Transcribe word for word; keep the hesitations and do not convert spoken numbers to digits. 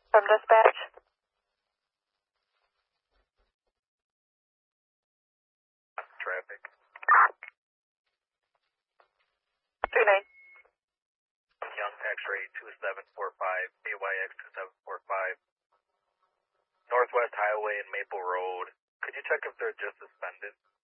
From dispatch. Traffic. Two nine. Young X-ray two seven four five, A Y X two seven four five. Northwest Highway and Maple Road. Could you check if they're just suspended?